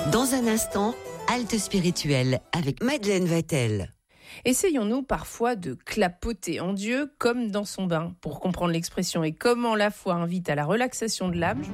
Dans un instant, halte spirituelle avec Madeleine Vatel. Essayons-nous parfois de clapoter en Dieu comme dans son bain, pour comprendre l'expression et comment la foi invite à la relaxation de l'âme.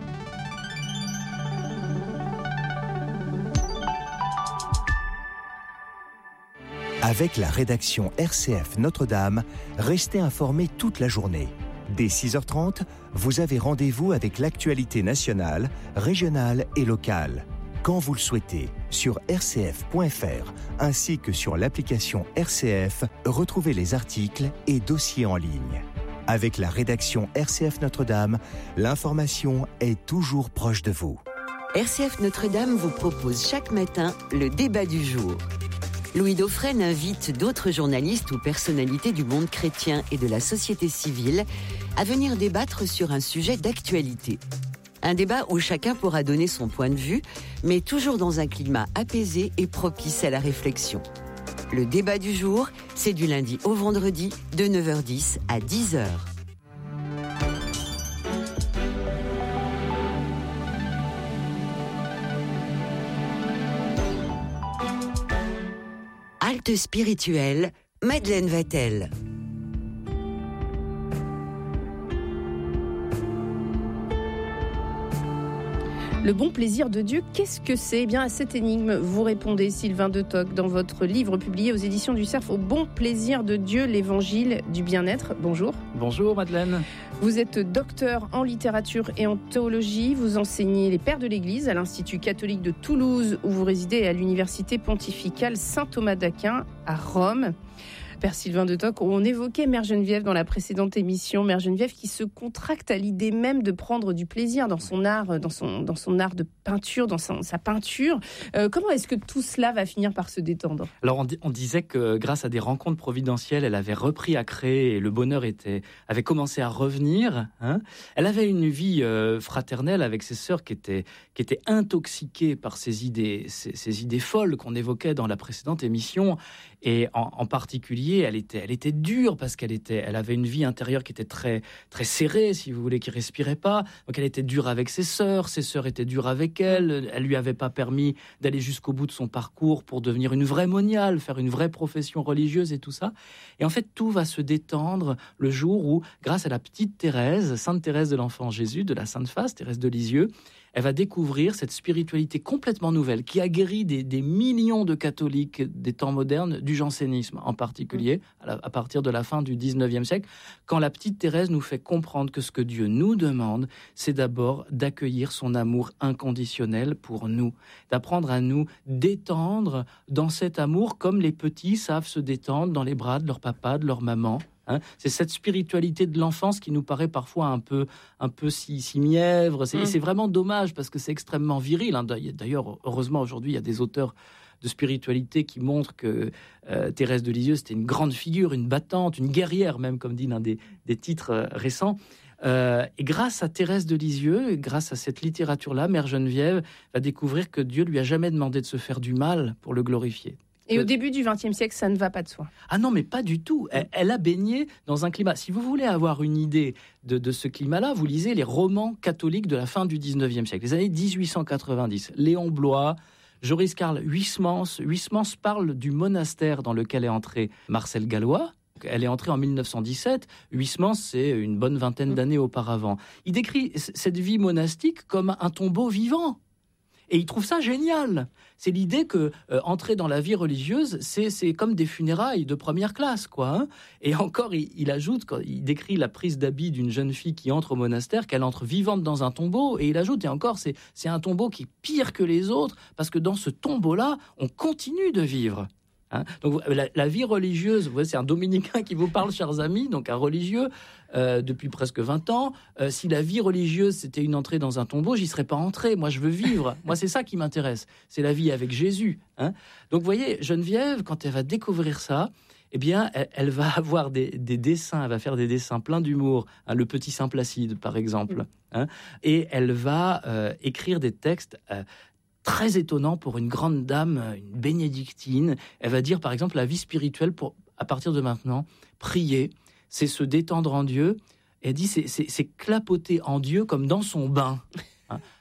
Avec la rédaction RCF Notre-Dame, restez informés toute la journée. Dès 6h30, vous avez rendez-vous avec l'actualité nationale, régionale et locale. Quand vous le souhaitez, sur rcf.fr, ainsi que sur l'application RCF, retrouvez les articles et dossiers en ligne. Avec la rédaction RCF Notre-Dame, l'information est toujours proche de vous. RCF Notre-Dame vous propose chaque matin le débat du jour. Louis Dauphren invite d'autres journalistes ou personnalités du monde chrétien et de la société civile à venir débattre sur un sujet d'actualité. Un débat où chacun pourra donner son point de vue, mais toujours dans un climat apaisé et propice à la réflexion. Le débat du jour, c'est du lundi au vendredi, de 9h10 à 10h. Halte spirituelle, Madeleine Vatel. Le bon plaisir de Dieu, qu'est-ce que c'est ? Eh bien, à cette énigme, vous répondez, Sylvain de Toc, dans votre livre publié aux éditions du Cerf, Au bon plaisir de Dieu, l'évangile du bien-être. Bonjour. Bonjour Madeleine. Vous êtes docteur en littérature et en théologie. Vous enseignez les pères de l'Église à l'Institut catholique de Toulouse, où vous résidez à l'Université pontificale Saint-Thomas d'Aquin à Rome. Père Sylvain de Toc, on évoquait Mère Geneviève dans la précédente émission. Mère Geneviève qui se contracte à l'idée même de prendre du plaisir dans son art, dans son art de peinture, dans sa peinture. Comment est-ce que tout cela va finir par se détendre ? Alors on disait que grâce à des rencontres providentielles, elle avait repris à créer et le bonheur avait commencé à revenir. Elle avait une vie fraternelle avec ses sœurs qui étaient intoxiquées par ces idées folles qu'on évoquait dans la précédente émission. Et en particulier, elle était dure parce elle avait une vie intérieure qui était très, très serrée, si vous voulez, qui respirait pas. Donc elle était dure avec ses sœurs étaient dures avec elle. Elle lui avait pas permis d'aller jusqu'au bout de son parcours pour devenir une vraie moniale, faire une vraie profession religieuse et tout ça. Et en fait, tout va se détendre le jour où, grâce à la petite Thérèse, Sainte Thérèse de l'Enfant Jésus, de la Sainte Face, Thérèse de Lisieux, elle va découvrir cette spiritualité complètement nouvelle qui a guéri des millions de catholiques des temps modernes du jansénisme, en particulier à partir de la fin du 19e siècle, quand la petite Thérèse nous fait comprendre que ce que Dieu nous demande, c'est d'abord d'accueillir son amour inconditionnel pour nous, d'apprendre à nous détendre dans cet amour comme les petits savent se détendre dans les bras de leur papa, de leur maman. C'est cette spiritualité de l'enfance qui nous paraît parfois un peu si mièvre. C'est vraiment dommage parce que c'est extrêmement viril. D'ailleurs, heureusement, aujourd'hui, il y a des auteurs de spiritualité qui montrent que Thérèse de Lisieux, c'était une grande figure, une battante, une guerrière même, comme dit l'un des titres récents. Et grâce à Thérèse de Lisieux, grâce à cette littérature-là, Mère Geneviève va découvrir que Dieu lui a jamais demandé de se faire du mal pour le glorifier. Et au début du XXe siècle, ça ne va pas de soi. Ah non, mais pas du tout. Elle a baigné dans un climat. Si vous voulez avoir une idée de ce climat-là, vous lisez les romans catholiques de la fin du XIXe siècle, les années 1890. Léon Bloy, Joris Karl Huysmans. Huysmans parle du monastère dans lequel est entré Marcel Gallois. Elle est entrée en 1917. Huysmans, c'est une bonne vingtaine d'années auparavant. Il décrit cette vie monastique comme un tombeau vivant. Et il trouve ça génial. C'est l'idée que entrer dans la vie religieuse, c'est comme des funérailles de première classe, quoi. Et encore, il ajoute, quand il décrit la prise d'habit d'une jeune fille qui entre au monastère, qu'elle entre vivante dans un tombeau. Et il ajoute, et encore, c'est un tombeau qui est pire que les autres, parce que dans ce tombeau-là, on continue de vivre. Donc la vie religieuse, vous voyez, c'est un dominicain qui vous parle, chers amis, donc un religieux depuis presque 20 ans. Si la vie religieuse c'était une entrée dans un tombeau, j'y serais pas entré. Moi, je veux vivre. Moi, c'est ça qui m'intéresse. C'est la vie avec Jésus. Donc, vous voyez, Geneviève, quand elle va découvrir ça, eh bien, elle va avoir des dessins. Elle va faire des dessins pleins d'humour. Le Petit Saint Placide, par exemple. Et elle va écrire des textes très étonnant pour une grande dame, une bénédictine. Elle va dire, par exemple, la vie spirituelle, à partir de maintenant, prier, c'est se détendre en Dieu. Elle dit, c'est clapoter en Dieu comme dans son bain.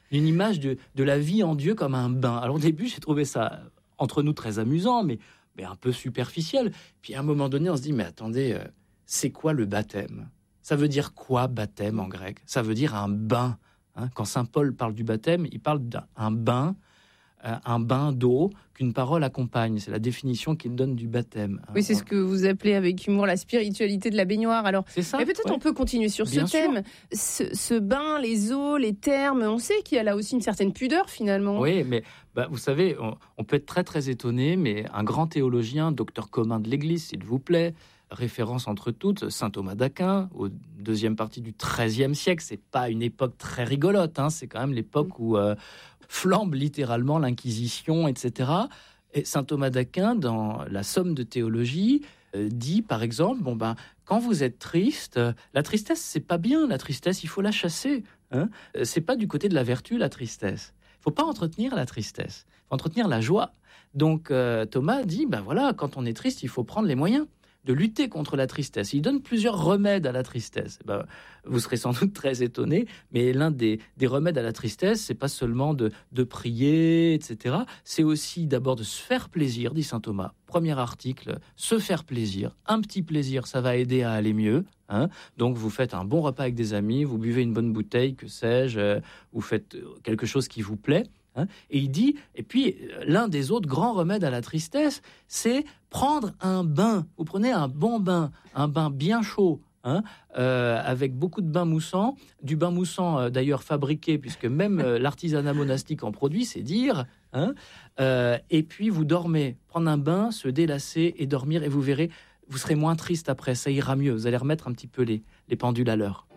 Une image de la vie en Dieu comme un bain. Alors au début, j'ai trouvé ça, entre nous, très amusant, mais un peu superficiel. Puis à un moment donné, on se dit, mais attendez, c'est quoi le baptême ? Ça veut dire quoi, baptême, en grec ? Ça veut dire un bain. Hein. Quand saint Paul parle du baptême, il parle d'un bain, un bain d'eau qu'une parole accompagne. C'est la définition qu'il donne du baptême. Oui, c'est ce que vous appelez avec humour la spiritualité de la baignoire. Alors, c'est ça, mais peut-être on peut continuer sur Bien ce thème. Ce bain, les eaux, les termes, on sait qu'il y a là aussi une certaine pudeur finalement. Oui, mais vous savez, on peut être très très étonné, mais un grand théologien, docteur commun de l'Église, s'il vous plaît, référence entre toutes, saint Thomas d'Aquin, au deuxième partie du XIIIe siècle. C'est pas une époque très rigolote, hein, c'est quand même l'époque où flambe littéralement l'Inquisition, etc. Et saint Thomas d'Aquin, dans la Somme de théologie, dit par exemple, quand vous êtes triste, la tristesse c'est pas bien, la tristesse il faut la chasser. Hein, c'est pas du côté de la vertu la tristesse. Il faut pas entretenir la tristesse, il faut entretenir la joie. Donc Thomas dit, quand on est triste, il faut prendre les moyens de lutter contre la tristesse. Il donne plusieurs remèdes à la tristesse. Vous serez sans doute très étonné, mais l'un des remèdes à la tristesse, c'est pas seulement de prier, etc. C'est aussi d'abord de se faire plaisir, dit saint Thomas. Premier article, se faire plaisir. Un petit plaisir, ça va aider à aller mieux. Hein. Donc vous faites un bon repas avec des amis, vous buvez une bonne bouteille, que sais-je, vous faites quelque chose qui vous plaît. Et il dit, et puis l'un des autres grands remèdes à la tristesse, c'est prendre un bain. Vous prenez un bon bain, un bain bien chaud, avec beaucoup de bain moussant, du bain moussant d'ailleurs fabriqué, puisque même l'artisanat monastique en produit, c'est dire. Et puis vous dormez, prendre un bain, se délasser et dormir, et vous verrez, vous serez moins triste après, ça ira mieux, vous allez remettre un petit peu les pendules à l'heure.